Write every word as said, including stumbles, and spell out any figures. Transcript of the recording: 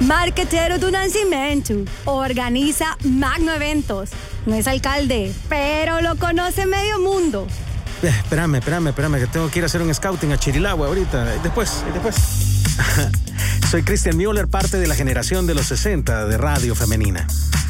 marquetero do Nascimento, organiza Magno Eventos. No es alcalde, pero lo conoce medio mundo. Eh, espérame, espérame, espérame, que tengo que ir a hacer un scouting a Chirilagua ahorita. Después, después. Soy Christian Müller, parte de la generación de los sesenta de Radio Femenina.